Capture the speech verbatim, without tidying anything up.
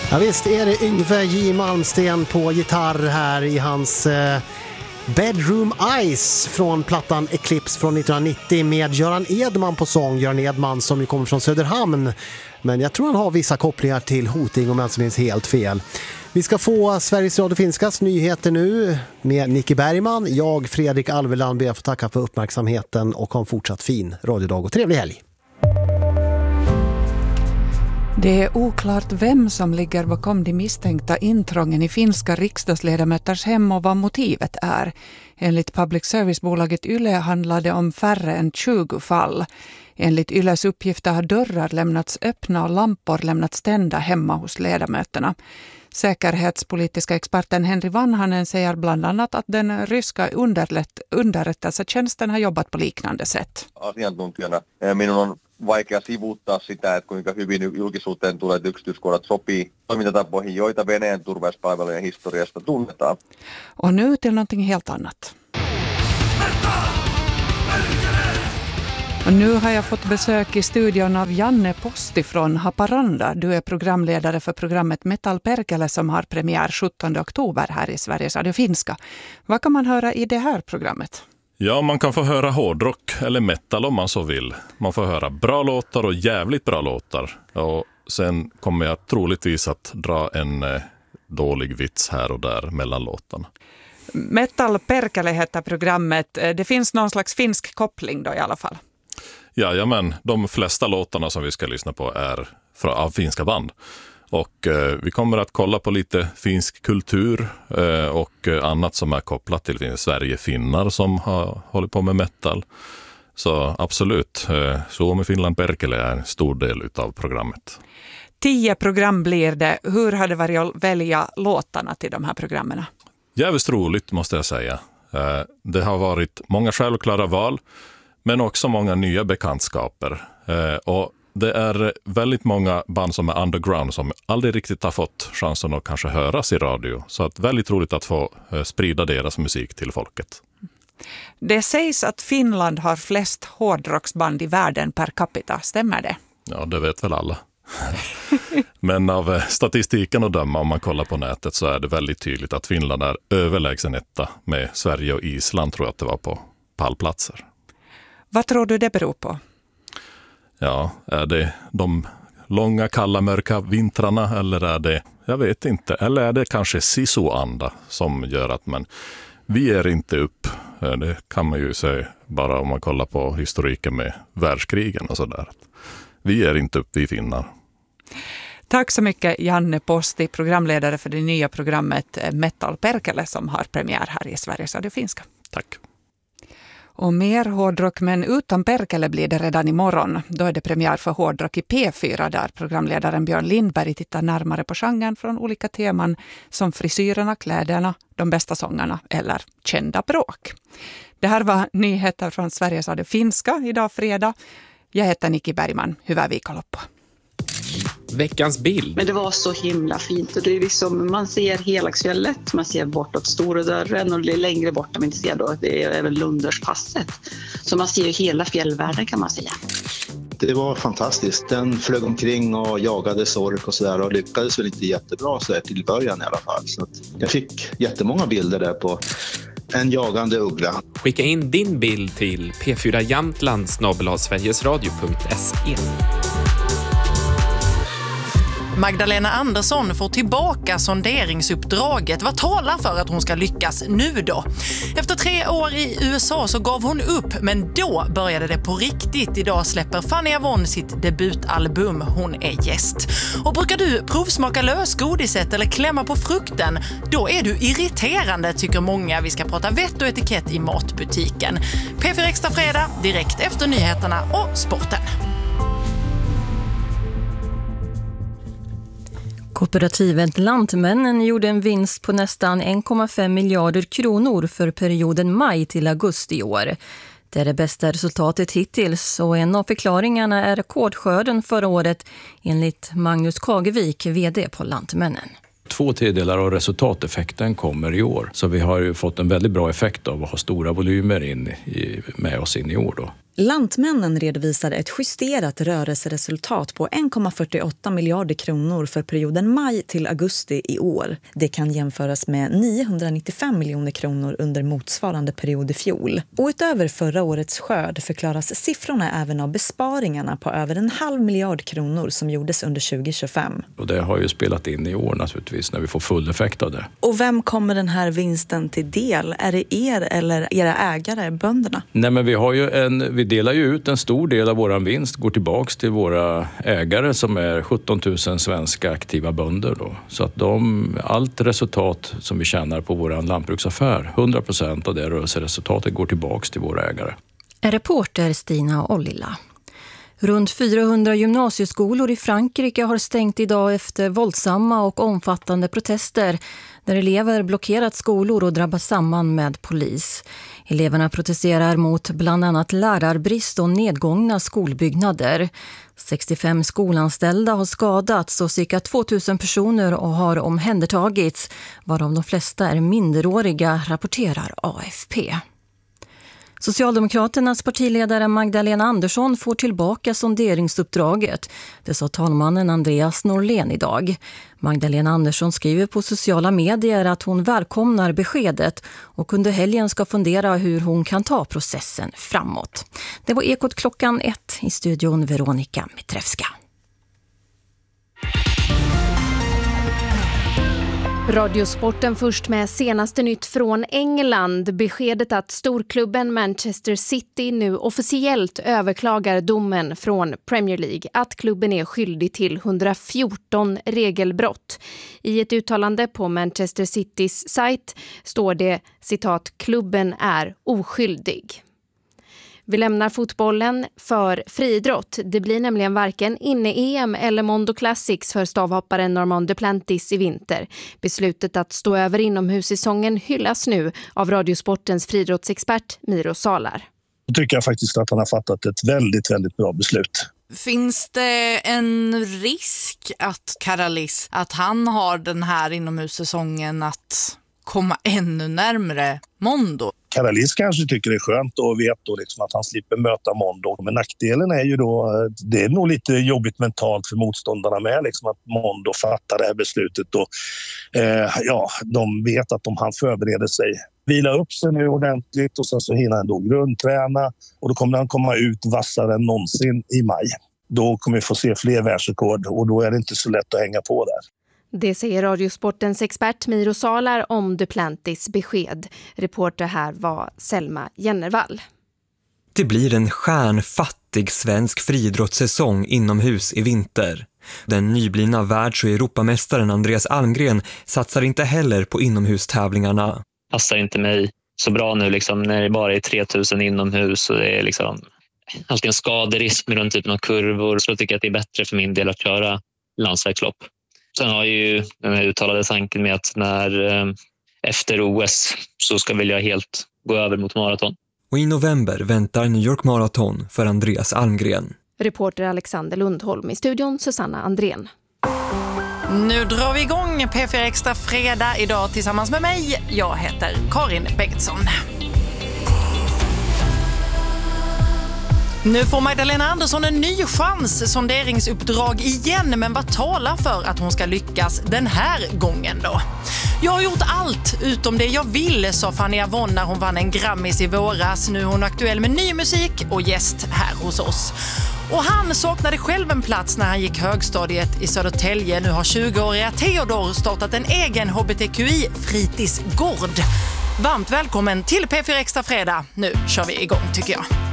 Ja, visst är det Yngve J. Malmsten på gitarr här i hans eh, Bedroom Eyes från plattan Eclipse från nittonhundranittio med Göran Edman på sång. Göran Edman som ju kommer från Söderhamn, men jag tror han har vissa kopplingar till Hoting om jag inte minns helt fel. Vi ska få Sveriges Radio Finskas nyheter nu med Nicky Bergman. Jag, Fredrik Alveland, ber att få tacka för uppmärksamheten och ha en fortsatt fin radiodag och trevlig helg. Det är oklart vem som ligger bakom de misstänkta intrången i finska riksdagsledamöters hem och vad motivet är. Enligt public service-bolaget Yle handlar det om färre än tjugo fall. Enligt Yles uppgifter har dörrar lämnats öppna och lampor lämnats tända hemma hos ledamöterna. Säkerhetspolitiska experten Henri Vanhanen säger bland annat att den ryska underlätt, underrättelsetjänsten har jobbat på liknande sätt. Asiantuntijana minun on vaikea sivuuttaa sitä, että kuinka hyvin julkisuuteen tulee yksityiskohdat sopii toimintatapoihin, joita Venäjän turvallisuuspalvelujen historiasta tunnetaan. Och nu till någonting helt annat. Och nu har jag fått besök i studion av Janne Posti från Haparanda. Du är programledare för programmet Metal Perkele som har premiär sjuttonde oktober här i Sveriges Radio Finska. Vad kan man höra i det här programmet? Ja, man kan få höra hårdrock eller metal om man så vill. Man får höra bra låtar och jävligt bra låtar. Och sen kommer jag troligtvis att dra en eh, dålig vits här och där mellan låtarna. Metal Perkele heter programmet. Det finns någon slags finsk koppling då i alla fall. Ja, men de flesta låtarna som vi ska lyssna på är från, av finska band. Och eh, vi kommer att kolla på lite finsk kultur eh, och annat som är kopplat till Sverige finnar som har hållit på med metal. Så absolut, eh, Suomi Finland Perkele är en stor del utav programmet. Tio program blir det. Hur har det varit att välja låtarna till de här programmen? Jävligt roligt måste jag säga. Eh, det har varit många självklara val men också många nya bekantskaper. Eh, och det är väldigt många band som är underground som aldrig riktigt har fått chansen att kanske höras i radio. Så att väldigt roligt att få sprida deras musik till folket. Det sägs att Finland har flest hårdrocksband i världen per capita. Stämmer det? Ja, det vet väl alla. Men av statistiken att döma om man kollar på nätet så är det väldigt tydligt att Finland är överlägsen etta med Sverige och Island, tror jag att det var på pallplatser. Vad tror du det beror på? Ja, är det de långa, kalla, mörka vintrarna eller är det, jag vet inte, eller är det kanske sisoanda som gör att man, vi är inte upp. Det kan man ju säga bara om man kollar på historiken med världskrigen och sådär. Vi är inte upp, vi finnar. Tack så mycket Janne Posti, programledare för det nya programmet Metal Perkele som har premiär här i Sveriges Radio Finska. Tack. Och mer hårdrock, men utan Perkele blir det redan imorgon. Då är det premiär för hårdrock i P fyra där programledaren Björn Lindberg tittar närmare på genren från olika teman som frisyrerna, kläderna, de bästa sångarna eller kända bråk. Det här var nyheter från Sveriges Radio Finska idag fredag. Jag heter Nicky Bergman. Hyvää viikonloppua. Veckans bild. Men det var så himla fint och det är liksom, man ser Helaxfjället, man ser bortåt Stora dörren och det är längre bort man inte ser då, det är även Lunderspasset. Så man ser ju hela fjällvärlden kan man säga. Det var fantastiskt. Den flög omkring och jagade sork och sådär och lyckades väl inte jättebra så där till början i alla fall. Så att jag fick jättemånga bilder där på en jagande uggla. Skicka in din bild till p fyra jamtland snabel-a sverigesradio punkt se. Magdalena Andersson får tillbaka sonderingsuppdraget. Vad talar för att hon ska lyckas nu då? Efter tre år i U S A så gav hon upp, men då började det på riktigt. Idag släpper Fanny Avon sitt debutalbum Hon är gäst. Och brukar du provsmaka lösgodiset eller klämma på frukten? Då är du irriterande, tycker många. Vi ska prata vett och etikett i matbutiken. P fyra Extra fredag, direkt efter nyheterna och sporten. Kooperativet Lantmännen gjorde en vinst på nästan en komma fem miljarder kronor för perioden maj till augusti i år. Det är det bästa resultatet hittills och en av förklaringarna är rekordskörden förra året enligt Magnus Kagevik, vd på Lantmännen. Två tredjedelar av resultateffekten kommer i år, så vi har ju fått en väldigt bra effekt av att ha stora volymer in i, med oss in i år då. Lantmännen redovisade ett justerat rörelseresultat på en komma fyrtioåtta miljarder kronor för perioden maj till augusti i år. Det kan jämföras med niohundranittiofem miljoner kronor under motsvarande period i fjol. Och utöver förra årets skörd förklaras siffrorna även av besparingarna på över en halv miljard kronor som gjordes under tjugo tjugofem. Och det har ju spelat in i år naturligtvis när vi får full effekt av det. Och vem kommer den här vinsten till del? Är det er eller era ägare, bönderna? Nej, men vi har ju en, vi delar ju ut en stor del av våran vinst, går tillbaks till våra ägare som är sjutton tusen svenska aktiva bönder då. Så att de, allt resultat som vi tjänar på våran lantbruksaffär, hundra procent av det rörelseresultatet går tillbaks till våra ägare. En reporter Stina Ollila. Runt fyrahundra gymnasieskolor i Frankrike har stängt idag efter våldsamma och omfattande protester där elever blockerat skolor och drabbas samman med polis. Eleverna protesterar mot bland annat lärarbrist och nedgångna skolbyggnader. sextiofem skolanställda har skadats och cirka tvåtusen personer har omhändertagits, varav de flesta är minderåriga, rapporterar A F P. Socialdemokraternas partiledare Magdalena Andersson får tillbaka sonderingsuppdraget. Det sa talmannen Andreas Norlén idag. Magdalena Andersson skriver på sociala medier att hon välkomnar beskedet och under helgen ska fundera hur hon kan ta processen framåt. Det var Ekot klockan ett, i studion Veronica Mitrevska. Radiosporten först med senaste nytt från England. Beskedet att storklubben Manchester City nu officiellt överklagar domen från Premier League att klubben är skyldig till hundrafjorton regelbrott. I ett uttalande på Manchester Citys sajt står det citat klubben är oskyldig. Vi lämnar fotbollen för friidrott. Det blir nämligen varken inne-E M eller Mondo Classics för stavhopparen Normand Duplantis i vinter. Beslutet att stå över inomhussäsongen hyllas nu av Radiosportens friidrottsexpert Miro Salar. Jag tycker jag faktiskt att han har fattat ett väldigt, väldigt bra beslut. Finns det en risk att Karalis, att han har den här inomhussäsongen att komma ännu närmare Mondo? Karalis kanske tycker det är skönt och vet då liksom att han slipper möta Mondo. Men nackdelen är ju då, det är nog lite jobbigt mentalt för motståndarna med liksom att Mondo fattar det här beslutet. Och, eh, ja, de vet att om han förbereder sig, vila upp sig nu ordentligt och sen så hinner han då grundträna. Och då kommer han komma ut vassare än någonsin i maj. Då kommer vi få se fler världsrekord och då är det inte så lätt att hänga på där. Det säger Radiosportens expert Miro Salar om Duplantis besked. Reporter här var Selma Jennervall. Det blir en stjärnfattig svensk friidrottssäsong inomhus i vinter. Den nyblivna världs- och Europamästaren Andreas Almgren satsar inte heller på inomhustävlingarna. Passar inte mig så bra nu liksom, när det bara är tre tusen inomhus och det är liksom alltid en skaderisk med den typen av kurvor. Så jag tycker att det är bättre för min del att köra landsvägslopp. Sen har ju den här uttalade tanken med att när eh, efter O S så ska väl jag helt gå över mot maraton. Och i november väntar New York Marathon för Andreas Almgren. Reporter Alexander Lundholm, i studion Susanna Andrén. Nu drar vi igång P fyra Extra fredag idag tillsammans med mig. Jag heter Karin Bengtsson. Nu får Magdalena Andersson en ny chans, sonderingsuppdrag igen, men vad talar för att hon ska lyckas den här gången då? Jag har gjort allt utom det jag vill, sa Fanny Avon när hon vann en Grammis i våras. Nu är hon aktuell med ny musik och gäst här hos oss. Och han saknade själv en plats när han gick högstadiet i Södertälje. Nu har tjugoåriga Theodor startat en egen H B T Q I-fritidsgård. Varmt välkommen till P fyra Extra fredag. Nu kör vi igång tycker jag.